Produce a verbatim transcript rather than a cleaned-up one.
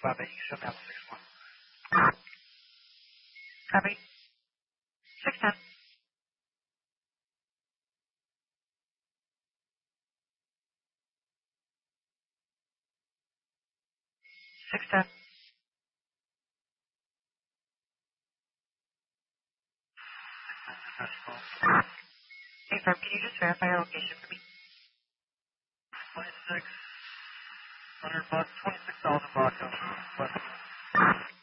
Bobby, you show me out six one. Copy. six ten. six ten. Hey, Farm, can you just verify your location for me? twenty-six hundred bucks, twenty-six thousand bucks.